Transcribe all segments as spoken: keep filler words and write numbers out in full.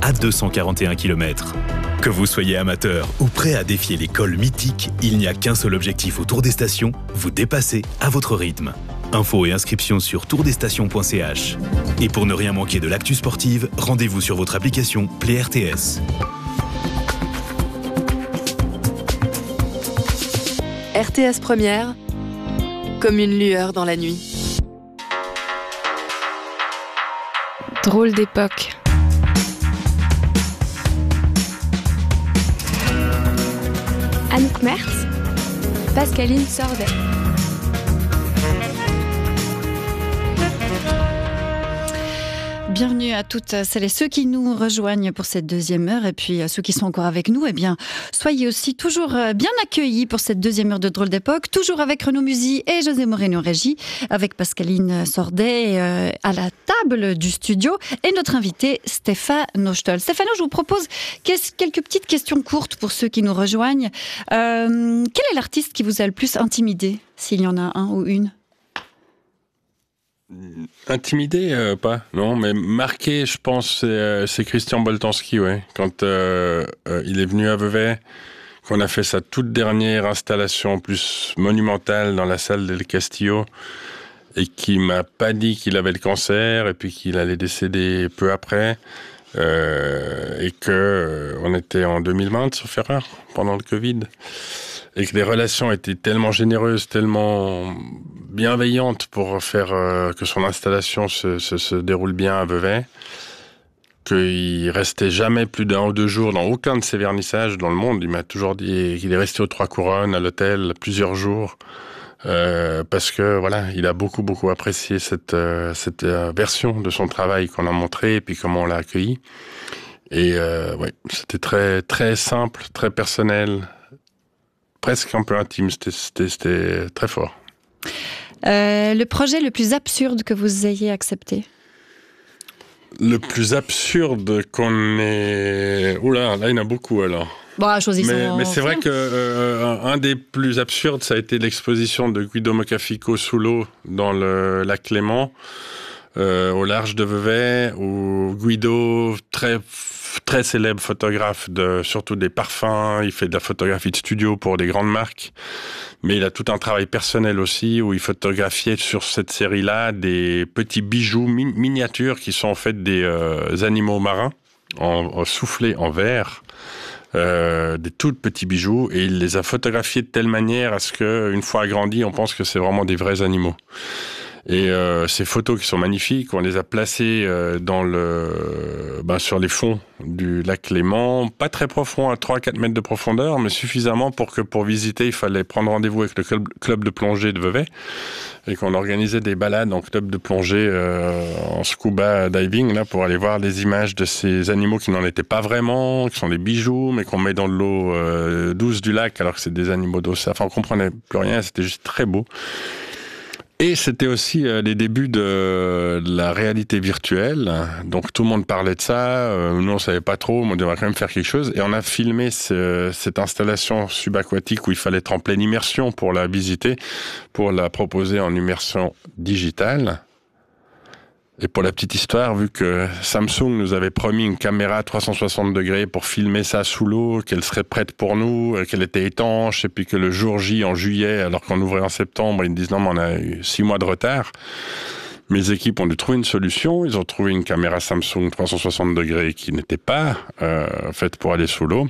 à deux cent quarante et un kilomètres. Que vous soyez amateur ou prêt à défier les cols mythiques, il n'y a qu'un seul objectif au Tour des Stations, vous dépasser à votre rythme. Infos et inscriptions sur tour des stations point c h. Et pour ne rien manquer de l'actu sportive, rendez-vous sur votre application Play R T S. R T S Première, comme une lueur dans la nuit. Drôle d'époque. Anouk Mertz, Pascaline Sordet. Bienvenue à toutes celles et ceux qui nous rejoignent pour cette deuxième heure, et puis à ceux qui sont encore avec nous, eh bien, soyez aussi toujours bien accueillis pour cette deuxième heure de Drôle d'époque, toujours avec Renaud Musy et José Moreno Régie, avec Pascaline Sordet euh, à la table du studio, et notre invité Stéphane Stoll. Stéphane, je vous propose quelques petites questions courtes pour ceux qui nous rejoignent. Euh, quel est l'artiste qui vous a le plus intimidé, s'il y en a un ou une ? Intimidé, euh, pas, non, mais marqué, je pense, c'est, euh, c'est Christian Boltanski, ouais. Quand euh, euh, il est venu à Vevey, qu'on a fait sa toute dernière installation plus monumentale dans la salle del Castillo, et qui m'a pas dit qu'il avait le cancer, et puis qu'il allait décéder peu après, euh, et que euh, on était en deux mille vingt, sauf erreur, pendant le Covid. Et que les relations étaient tellement généreuses, tellement bienveillantes pour faire euh, que son installation se, se, se déroule bien à Vevey, qu'il restait jamais plus d'un ou deux jours dans aucun de ses vernissages dans le monde. Il m'a toujours dit qu'il est resté aux Trois Couronnes, à l'hôtel, plusieurs jours, euh, parce que voilà, il a beaucoup beaucoup apprécié cette, euh, cette euh, version de son travail qu'on a montré et puis comment on l'a accueilli. Et euh, ouais, c'était très très simple, très personnel. Presque un peu intime, c'était, c'était, c'était très fort. Euh, le projet le plus absurde que vous ayez accepté ? Le plus absurde qu'on ait... Oula, là il y en a beaucoup alors. Bon, choisissons. Mais, mais c'est vrai que euh, un des plus absurdes, ça a été l'exposition de Guido Mocafico sous l'eau dans le lac Léman, euh, au large de Vevey, où Guido, très très célèbre photographe de surtout des parfums, il fait de la photographie de studio pour des grandes marques, mais il a tout un travail personnel aussi où il photographiait sur cette série-là des petits bijoux mi- miniatures qui sont en fait des euh, animaux marins en, en soufflés en verre. Euh, des tout petits bijoux, et il les a photographiés de telle manière à ce que, une fois agrandis, on pense que c'est vraiment des vrais animaux. Et euh, ces photos qui sont magnifiques, on les a placées euh, dans le, ben, sur les fonds du lac Léman, pas très profond, à trois à quatre mètres de profondeur, mais suffisamment pour que pour visiter, il fallait prendre rendez-vous avec le club, club de plongée de Vevey, et qu'on organisait des balades en club de plongée euh, en scuba diving, là, pour aller voir les images de ces animaux qui n'en étaient pas vraiment, qui sont des bijoux, mais qu'on met dans l'eau euh, douce du lac, alors que c'est des animaux d'eau. Enfin, on comprenait plus rien, c'était juste très beau. Et c'était aussi euh, les débuts de la réalité virtuelle. Donc tout le monde parlait de ça. Euh, nous, on savait pas trop, mais on devrait quand même faire quelque chose. Et on a filmé ce, cette installation subaquatique où il fallait être en pleine immersion pour la visiter, pour la proposer en immersion digitale. Et pour la petite histoire, vu que Samsung nous avait promis une caméra à trois cent soixante degrés pour filmer ça sous l'eau, qu'elle serait prête pour nous, qu'elle était étanche, et puis que le jour J, en juillet, alors qu'on ouvrait en septembre, ils nous disent non, mais on a eu six mois de retard. Mes équipes ont dû trouver une solution. Ils ont trouvé une caméra Samsung trois cent soixante degrés qui n'était pas euh, faite pour aller sous l'eau.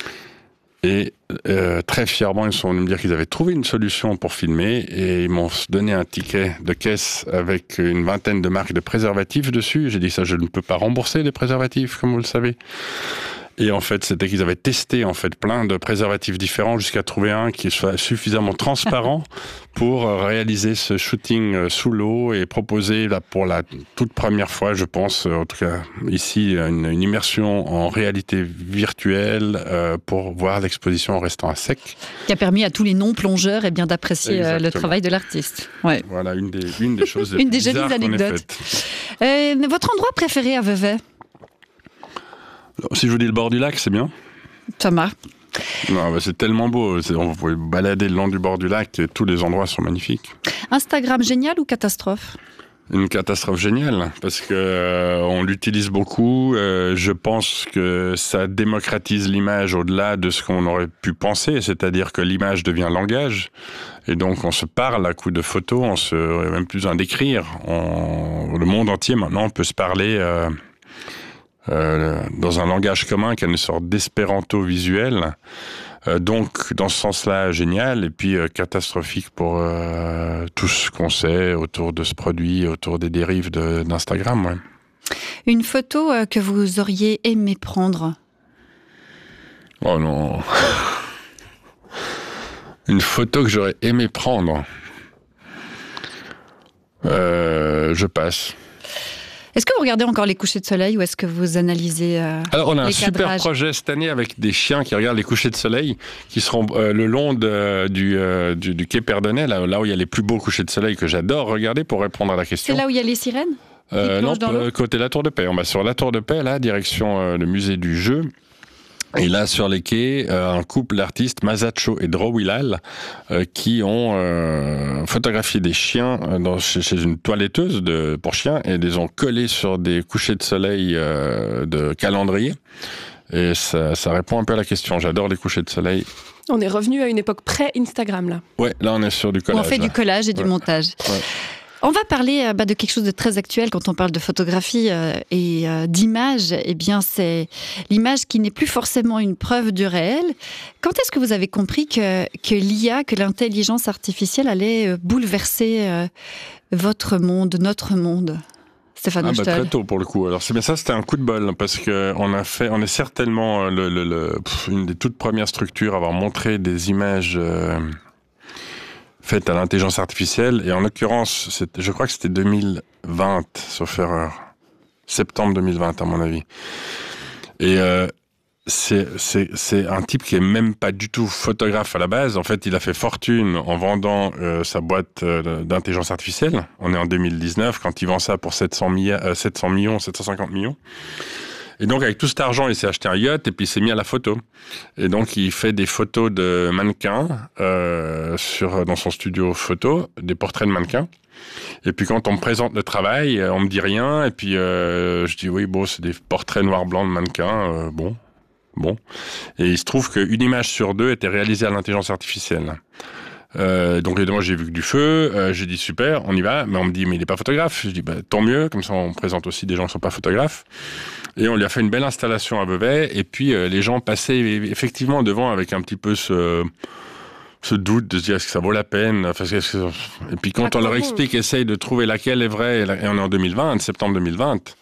Et euh, très fièrement, ils sont venus me dire qu'ils avaient trouvé une solution pour filmer, et ils m'ont donné un ticket de caisse avec une vingtaine de marques de préservatifs dessus. J'ai dit ça, je ne peux pas rembourser les préservatifs, comme vous le savez. Et en fait, c'était qu'ils avaient testé en fait plein de préservatifs différents jusqu'à trouver un qui soit suffisamment transparent pour réaliser ce shooting sous l'eau et proposer là, pour la toute première fois, je pense, en tout cas ici, une, une immersion en réalité virtuelle euh, pour voir l'exposition en restant à sec. Qui a permis à tous les non-plongeurs eh bien, d'apprécier euh, le travail de l'artiste. Ouais. Voilà, une des, une des choses les une plus des jolies anecdotes. Euh, votre endroit préféré à Vevey ? Si je vous dis le bord du lac, c'est bien. Thomas. Non, bah c'est tellement beau. C'est, on peut balader le long du bord du lac et tous les endroits sont magnifiques. Instagram génial ou catastrophe ? Une catastrophe géniale, parce que euh, on l'utilise beaucoup. Euh, je pense que ça démocratise l'image au-delà de ce qu'on aurait pu penser, c'est-à-dire que l'image devient langage, et donc on se parle à coups de photos, on se on a même plus besoin d'écrire. On, le monde entier maintenant peut se parler euh, euh, dans un langage commun qui est une sorte d'espéranto visuel. Euh, donc, dans ce sens-là, génial, et puis euh, catastrophique pour euh, tout ce qu'on sait autour de ce produit, autour des dérives de, d'Instagram. Ouais. Une photo euh, que vous auriez aimé prendre? Oh non. Une photo que j'aurais aimé prendre. Euh, je passe. Est-ce que vous regardez encore les couchers de soleil ou est-ce que vous analysez euh, Alors, on a un les super cadrages? projet cette année avec des chiens qui regardent les couchers de soleil, qui seront euh, le long de, du, euh, du, du quai Perdonnet, là, là où il y a les plus beaux couchers de soleil que j'adore regarder pour répondre à la question. C'est là où il y a les sirènes qui euh, Non, plongent dans l'eau? côté la Tour de Paix. On va sur la Tour de Paix, là, direction euh, le musée du jeu. Et là, sur les quais, euh, un couple d'artistes, Masacho et Drowilal, euh, qui ont euh, photographié des chiens dans, chez, chez une toiletteuse de, pour chiens et les ont collés sur des couchers de soleil euh, de calendrier. Et ça, ça répond un peu à la question. J'adore les couchers de soleil. On est revenu à une époque pré-Instagram, là. Ouais, là, on est sur du collage. On fait là. du collage et du ouais. montage. Ouais. On va parler euh, bah, de quelque chose de très actuel quand on parle de photographie euh, et euh, d'image. Eh bien, c'est l'image qui n'est plus forcément une preuve du réel. Quand est-ce que vous avez compris que, que l'I A, que l'intelligence artificielle allait euh, bouleverser euh, votre monde, notre monde? Stéphane Ah bah, Uchtel. très tôt pour le coup. Alors c'est bien ça, c'était un coup de bol parce que on a fait, on est certainement le, le, le, pff, une des toutes premières structures à avoir montré des images euh, faites à l'intelligence artificielle. Et en l'occurrence, c'était, je crois que c'était deux mille vingt, sauf erreur, septembre deux mille vingt à mon avis. Et euh, c'est, c'est, c'est un type qui est même pas du tout photographe à la base. En fait, il a fait fortune en vendant euh, sa boîte euh, d'intelligence artificielle. On est en deux mille dix-neuf, quand il vend ça pour sept cents millions, sept cents millions, sept cent cinquante millions. Et donc, avec tout cet argent, il s'est acheté un yacht et puis il s'est mis à la photo. Et donc, il fait des photos de mannequins euh, sur, dans son studio photo, des portraits de mannequins. Et puis quand on me présente le travail, on me dit rien. Et puis euh, je dis oui, bon, c'est des portraits noir-blanc de mannequins. Euh, bon, bon. Et il se trouve qu'une image sur deux était réalisée à l'intelligence artificielle. Euh, donc moi j'ai vu que du feu, euh, j'ai dit super, on y va. Mais on me dit mais il n'est pas photographe. Je dis bah, tant mieux, comme ça on présente aussi des gens qui ne sont pas photographes. Et on lui a fait une belle installation à Vevey. Et puis euh, les gens passaient effectivement devant avec un petit peu ce... ce doute de se dire est-ce que ça vaut la peine, enfin, est-ce que... et puis quand ah, on leur explique, essaye de trouver laquelle est vraie, et on est en deux mille vingt, septembre deux mille vingt,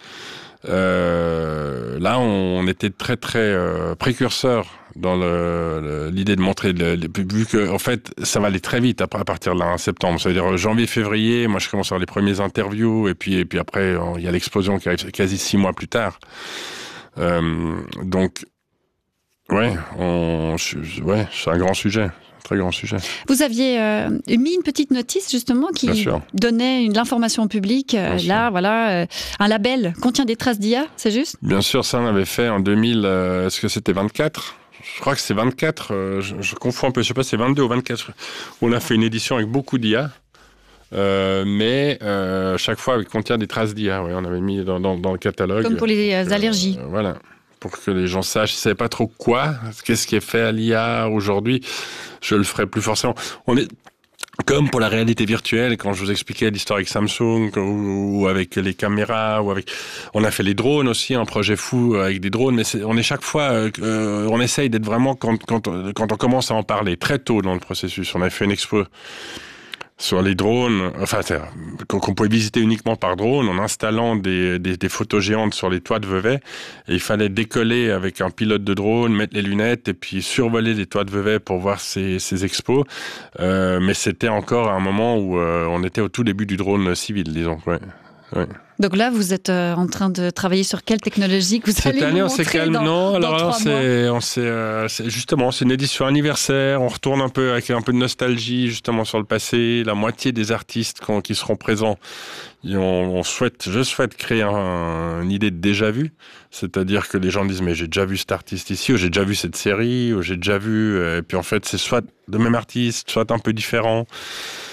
euh, là on était très très euh, précurseurs dans le, le, l'idée de montrer, le, le, vu que en fait ça va aller très vite après, à partir de là, en septembre, ça veut dire janvier, février, moi je commence à faire les premières interviews, et puis, et puis après il y a l'explosion qui arrive quasi six mois plus tard. Euh, donc, ouais, on, ouais, c'est un grand sujet. Très grand sujet. Vous aviez euh, mis une petite notice justement qui donnait une, l'information publique. Euh, là, voilà, euh, un label contient des traces d'I A, c'est juste? Bien sûr, ça on avait fait en deux mille. Euh, est-ce que c'était vingt-quatre? Je crois que c'est vingt-quatre. Euh, je, je confonds un peu. Je sais pas, c'est vingt-deux ou vingt-quatre. On a fait une édition avec beaucoup d'I A, euh, mais euh, chaque fois il contient des traces d'I A. Ouais, on avait mis dans, dans, dans le catalogue. Comme pour les euh, allergies. Euh, voilà. Pour que les gens sachent, ils ne savaient pas trop quoi, qu'est-ce qui est fait à l'I A aujourd'hui, je le ferai plus forcément. On est comme pour la réalité virtuelle, quand je vous expliquais l'histoire avec Samsung, ou, ou avec les caméras, ou avec, on a fait les drones aussi, un projet fou avec des drones, mais c'est, on est chaque fois, euh, on essaye d'être vraiment, quand, quand, quand on commence à en parler, très tôt dans le processus. On a fait une expo sur les drones, enfin, qu'on pouvait visiter uniquement par drone, en installant des, des, des photos géantes sur les toits de Vevey. Et il fallait décoller avec un pilote de drone, mettre les lunettes et puis survoler les toits de Vevey pour voir ces, ces expos. Euh, mais c'était encore un moment où euh, on était au tout début du drone civil, disons. Ouais. Ouais. Donc là, vous êtes euh, en train de travailler sur quelle technologie que vous Cette allez année, nous on s'est montrer calme. dans, non, dans alors, alors trois c'est, mois. on s'est, euh, c'est justement, c'est une édition anniversaire. On retourne un peu avec un peu de nostalgie justement sur le passé. La moitié des artistes quand, qui seront présents, et on, on souhaite, je souhaite créer un, une idée de déjà vu, c'est-à-dire que les gens disent mais j'ai déjà vu cet artiste ici, ou j'ai déjà vu cette série, ou j'ai déjà vu. Et puis en fait, c'est soit le même artiste, soit un peu différent.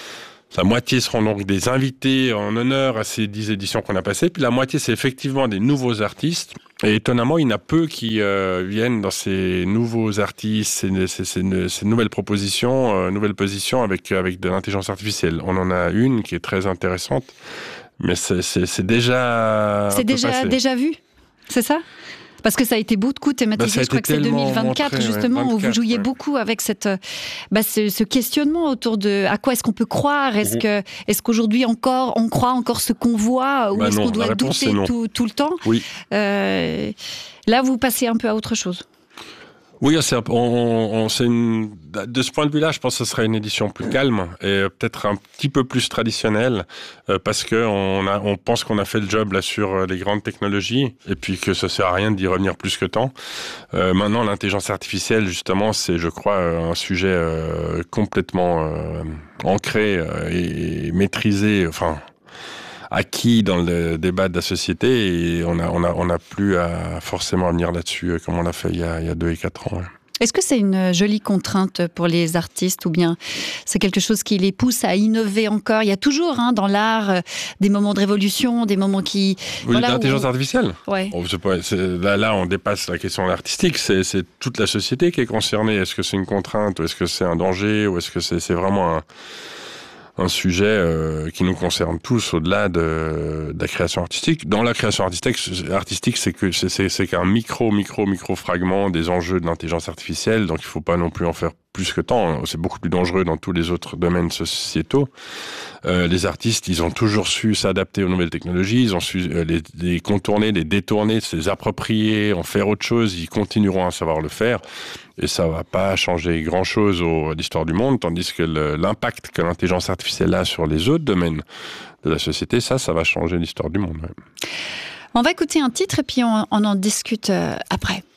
La moitié seront donc des invités en honneur à ces dix éditions qu'on a passées, puis la moitié, c'est effectivement des nouveaux artistes. Et étonnamment, il y en a peu qui euh, viennent dans ces nouveaux artistes, ces, ces, ces, ces nouvelles propositions, euh, nouvelles positions avec, avec de l'intelligence artificielle. On en a une qui est très intéressante, mais c'est, c'est, c'est déjà... C'est déjà, déjà vu, c'est ça ? Parce que ça a été beaucoup thématisé, bah, je crois que c'est deux mille vingt-quatre, montré, justement, ouais, vingt-quatre, où vous jouiez ouais. beaucoup avec cette, bah, ce, ce questionnement autour de à quoi est-ce qu'on peut croire ? Est-ce, mmh. que, est-ce qu'aujourd'hui encore, on croit encore ce qu'on voit ? Ou bah est-ce non, qu'on doit douter tout, tout le temps ? Oui. Euh, là, vous passez un peu à autre chose. Oui, c'est, on, on, c'est une, de ce point de vue-là, je pense que ce serait une édition plus calme et peut-être un petit peu plus traditionnelle euh, parce que on, a, on pense qu'on a fait le job là sur les grandes technologies et puis que ça sert à rien d'y revenir plus que tant. Euh, maintenant, l'intelligence artificielle, justement, c'est, je crois, un sujet euh, complètement euh, ancré euh, et maîtrisé. Enfin. acquis dans le débat de la société et on a on a on a plus à forcément à venir là-dessus comme on l'a fait il y a il y a deux et quatre ans. Ouais. Est-ce que c'est une jolie contrainte pour les artistes ou bien c'est quelque chose qui les pousse à innover encore ? Il y a toujours hein, dans l'art euh, des moments de révolution, des moments qui... Oui, voilà, l'intelligence où... artificielle. Ouais. Oh, c'est pas, c'est, là, là, on dépasse la question artistique. C'est, c'est toute la société qui est concernée. Est-ce que c'est une contrainte ou est-ce que c'est un danger ou est-ce que c'est, c'est vraiment un... un sujet euh, qui nous concerne tous au-delà de, de la création artistique. Dans la création artistique, artistique c'est, que, c'est, c'est, c'est qu'un micro, micro, micro fragment des enjeux de l'intelligence artificielle, donc il ne faut pas non plus en faire plus que tant. C'est beaucoup plus dangereux dans tous les autres domaines sociétaux. Euh, les artistes, ils ont toujours su s'adapter aux nouvelles technologies, ils ont su euh, les, les contourner, les détourner, se les approprier, en faire autre chose, ils continueront à savoir le faire. Et ça va pas changer grand-chose au, à l'histoire du monde, tandis que le, l'impact que l'intelligence artificielle a sur les autres domaines de la société, ça, ça va changer l'histoire du monde. Ouais. On va écouter un titre et puis on, on en discute euh, après.